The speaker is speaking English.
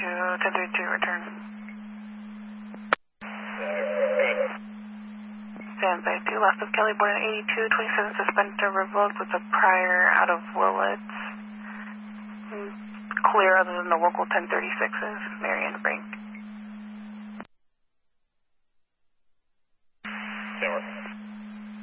1032, return. Stand by 2, last of Kelly, born in 82, 27 suspended revoked with a prior out of Willits. Clear other than the local 1036s, Marion Brady.